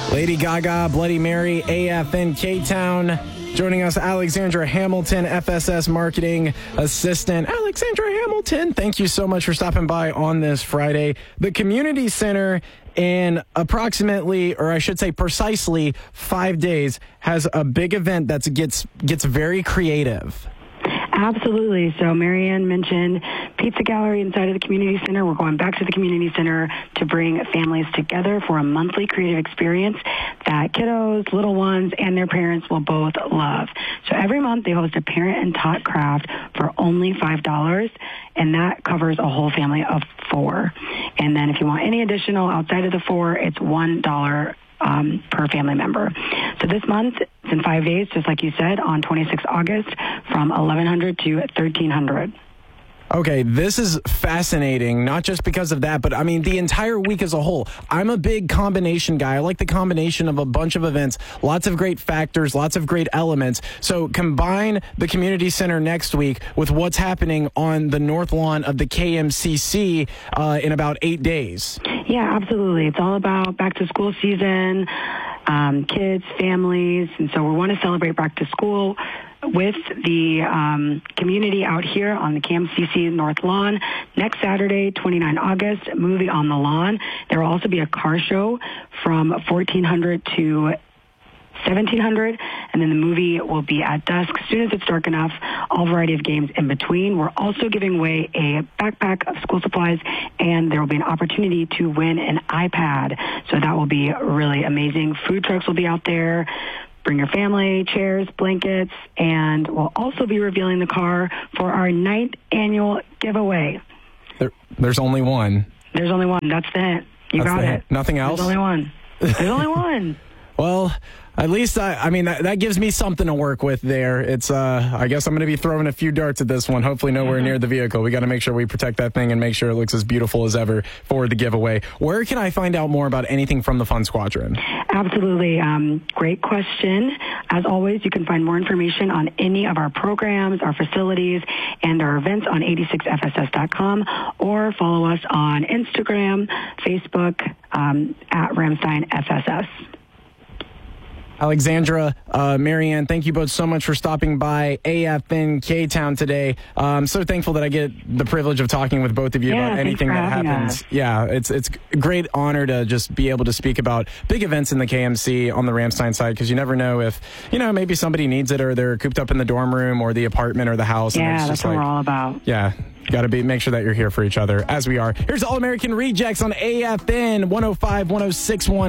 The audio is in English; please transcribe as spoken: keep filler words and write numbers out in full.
Lady Gaga, Bloody Mary, A F N K-Town. Joining us, Alexandra Hamilton, F S S Marketing Assistant. Alexandra Hamilton, thank you so much for stopping by on this Friday. The Community Center, in approximately, or I should say precisely, five days, has a big event that gets gets very creative. Absolutely. So Marianne mentioned Pizza Gallery inside of the Community Center. We're going back to the Community Center to bring families together for a monthly creative experience that kiddos, little ones, and their parents will both love. So every month they host a parent and taught craft for only five dollars, and that covers a whole family of four. And then if you want any additional outside of the four, it's one dollar Um, per family member. So this month, it's in five days, just like you said, on twenty-sixth of August from eleven hundred to thirteen hundred. Okay, this is fascinating, not just because of that, but I mean, the entire week as a whole. I'm a big combination guy. I like the combination of a bunch of events, lots of great factors, lots of great elements. So combine the Community Center next week with what's happening on the North Lawn of the K M C C uh, in about eight days. Yeah, absolutely. It's all about back to school season, um, kids, families, and so we want to celebrate back to school with the um, community out here on the K M C C North Lawn. Next Saturday, twenty-ninth of August, movie on the lawn. There will also be a car show from fourteen hundred to seventeen hundred, and then the movie will be at dusk. As soon as it's dark enough, all variety of games in between. We're also giving away a backpack of school supplies, and there will be an opportunity to win an iPad. So that will be really amazing. Food trucks will be out there. Bring your family, chairs, blankets, and we'll also be revealing the car for our ninth annual giveaway. There, there's only one. There's only one. That's the hint. You That's got the it. hint. Nothing else? There's only one. There's only one. Well, at least, I, I mean, that, that gives me something to work with there. It's, uh, I guess I'm going to be throwing a few darts at this one, hopefully nowhere mm-hmm. near the vehicle. We got to make sure we protect that thing and make sure it looks as beautiful as ever for the giveaway. Where can I find out more about anything from the Fun Squadron? Absolutely. Um, great question. As always, you can find more information on any of our programs, our facilities, and our events on eighty-six F S S dot com, or follow us on Instagram, Facebook, um, at Ramstein F S S. Alexandra, uh, Marianne, thank you both so much for stopping by A F N K-Town today. Uh, I'm so thankful that I get the privilege of talking with both of you yeah, about anything that happens. Us. Yeah, it's it's a great honor to just be able to speak about big events in the K M C on the Ramstein side, because you never know if, you know, maybe somebody needs it or they're cooped up in the dorm room or the apartment or the house. Yeah, and it's that's just what like, we're all about. Yeah. Got to be make sure that you're here for each other, as we are. Here's All American Rejects on A F N one oh five, one oh six point one.